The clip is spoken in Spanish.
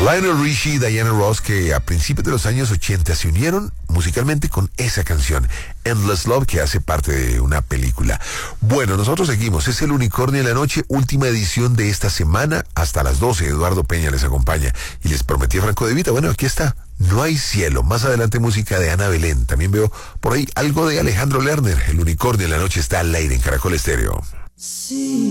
Lionel Richie y Diana Ross, que a principios de los años 80 se unieron musicalmente con esa canción, Endless Love, que hace parte de una película. Bueno, nosotros seguimos. Es el Unicornio en la Noche, última edición de esta semana. Hasta las 12, Eduardo Peña les acompaña. Y les prometí a Franco De Vita. Bueno, aquí está. No hay cielo. Más adelante música de Ana Belén. También veo por ahí algo de Alejandro Lerner. El Unicornio en la Noche está al aire en Caracol Estéreo. Sí.